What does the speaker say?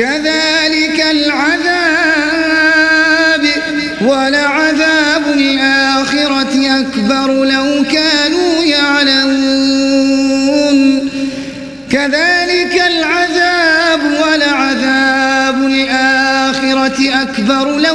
كذلك العذاب ولعذاب الآخرة أكبر لو كانوا يعلمون كذلك العذاب ولعذاب الآخرة أكبر